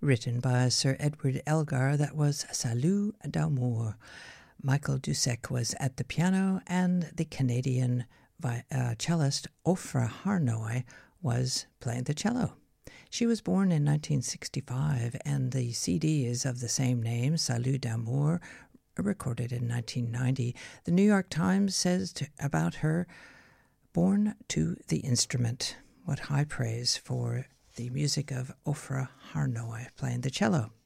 written by Sir Edward Elgar, that was Salut d'amour. Michael Dusek was at the piano, and the Canadian cellist Ofra Harnoy was playing the cello. She was born in 1965, and the CD is of the same name, Salut d'amour, recorded in 1990. The New York Times says about her, born to the instrument. What high praise for the music of Ofra Harnoy playing the cello.